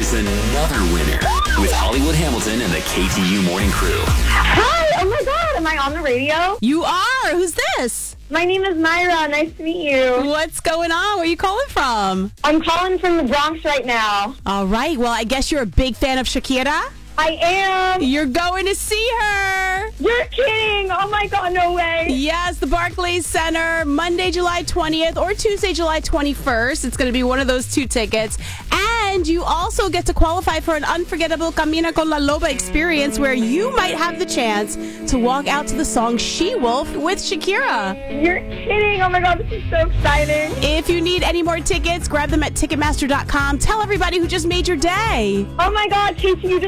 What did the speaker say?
It's another winner with Hollywood Hamilton and the KTU Morning Crew. Hi! Oh my God! Am I on the radio? You are. Who's this? My name is Myra. Nice to meet you. What's going on? Where are you calling from? I'm calling from the Bronx right now. All right. Well, I guess you're a big fan of Shakira. I am. You're going to see her. You're kidding. Oh my God, no way. Yes, the Barclays Center, Monday, July 20th or Tuesday, July 21st. It's going to be one of those two tickets. And you also get to qualify for an unforgettable Camina con la Loba experience where you might have the chance to walk out to the song She Wolf with Shakira. You're kidding. Oh my God, this is so exciting. If you need any more tickets, grab them at Ticketmaster.com. Tell everybody who just made your day. Oh my God, Casey, you just